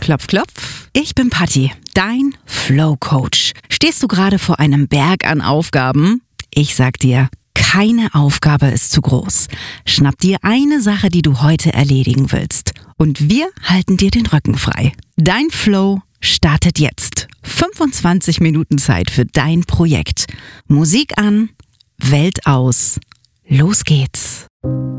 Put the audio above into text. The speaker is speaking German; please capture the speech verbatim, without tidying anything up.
Klopf, klopf. Ich bin Patti, dein Flow-Coach. Stehst du gerade vor einem Berg an Aufgaben? Ich sag dir, keine Aufgabe ist zu groß. Schnapp dir eine Sache, die du heute erledigen willst. Und wir halten dir den Rücken frei. Dein Flow startet jetzt. fünfundzwanzig Minuten Zeit für dein Projekt. Musik an, Welt aus. Los geht's.